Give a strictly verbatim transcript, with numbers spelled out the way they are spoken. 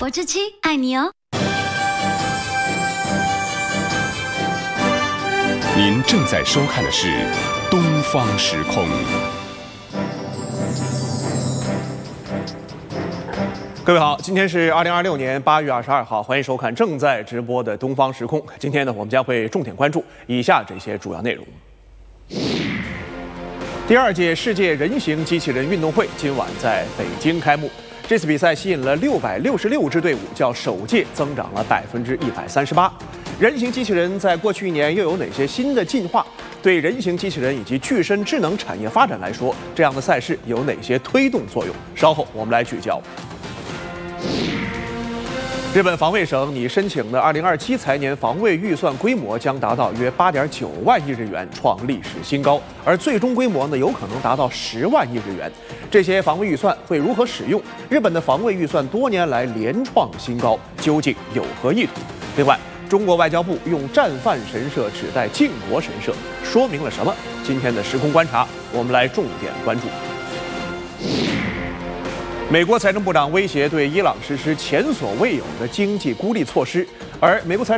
活之妻爱你哦。 您正在收看的是《东方时空》。 各位好，今天是二零二六年八月二十二号，欢迎收看正在直播的《东方时空》。今天呢，我们将会重点关注以下这些主要内容。第二届世界人形机器人运动会今晚在北京开幕。这次比赛吸引了六百六十六支队伍，较首届增长了百分之一百三十八。人形机器人在过去一年又有哪些新的进化？对人形机器人以及具身智能产业发展来说，这样的赛事有哪些推动作用？稍后我们来聚焦。日本防卫省拟申请的二零二七财年防卫预算规模将达到约八点九万亿日元，创历史新高，而最终规模呢有可能达到十万亿日元。这些防卫预算会如何使用？日本的防卫预算多年来连创新高，究竟有何意图？另外，中国外交部用战犯神社指代靖国神社，说明了什么？今天的时空观察，我们来重点关注。美国财政部长威胁对伊朗实施前所未有的经济孤立措施，而美国财